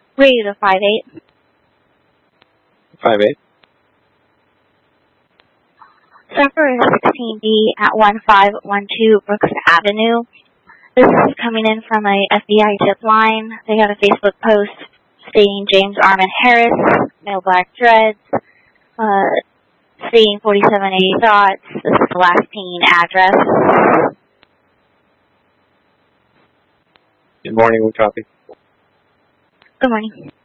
Radio to 5-8. 5-8. Suffer is 16B at 1512 Brooks Avenue. This is coming in from a FBI tip line. They got a Facebook post stating James Armin Harris, male black dreads, stating 4780 thoughts. This is the last pinging address. Good morning, we copy. Good morning.